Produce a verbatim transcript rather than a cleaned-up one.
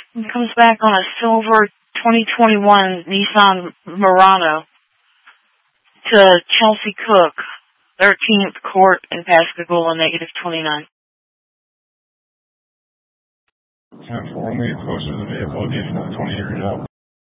He comes back on a silver twenty twenty-one Nissan Murano to Chelsea Cook, thirteenth Court in Pascagoula, negative twenty-nine. ten four, we get closer to the vehicle, getting another twenty years out.